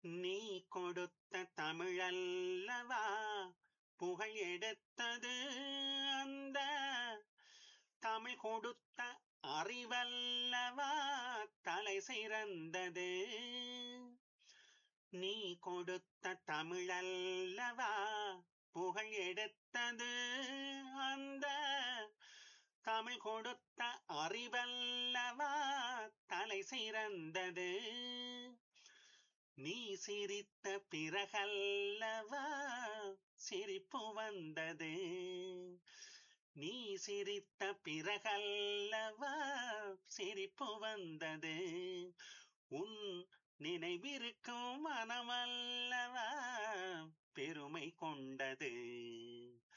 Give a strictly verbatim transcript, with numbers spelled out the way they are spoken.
நீ கொடுத்த தமிழல்லவா புகழ் எடுத்தது அந்த தமிழ் கொடுத்த அறிவல்லவா தலை சிறந்தது. நீ கொடுத்த தமிழல்லவா புகழ் எடுத்தது அந்த தமிழ் கொடுத்த அறிவல்லவா தலை சிறந்தது. நீ சிரித்த பிறகல்லவா சிரிப்பு வந்தது. நீ சிரித்த பிறகல்லவா சிரிப்பு வந்தது. உன் நினைவிருக்கும் மனமல்லவா பெருமை கொண்டது.